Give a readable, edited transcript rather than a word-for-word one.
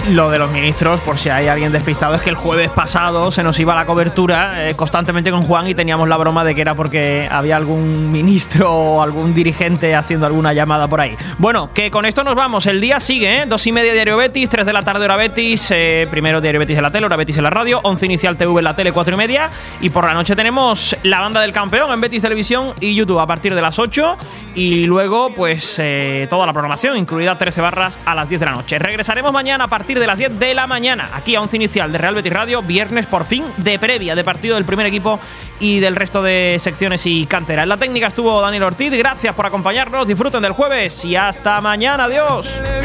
Lo de los ministros, por si hay alguien despistado, es que el jueves pasado se nos iba la cobertura constantemente con Juan y teníamos la broma de que era porque había algún ministro o algún dirigente haciendo alguna llamada por ahí. Bueno, que con esto nos vamos. El día sigue, 2:30 Diario Betis, 3 de la tarde hora Betis, primero Diario Betis en la tele, hora Betis en la radio, 11 Inicial TV en la tele, 4:30, y por la noche tenemos la banda del campeón en Betis Televisión y YouTube a partir de las 8, y luego pues toda la programación, incluida 13 barras a las 10 de la noche. Regresaremos mañana a partir de las 10 de la mañana, aquí a 11 Inicial de Real Betis Radio, viernes por fin de previa de partido del primer equipo y del resto de secciones y cantera. En la técnica estuvo Daniel Ortiz, gracias por acompañarnos, disfruten del jueves y hasta mañana, adiós.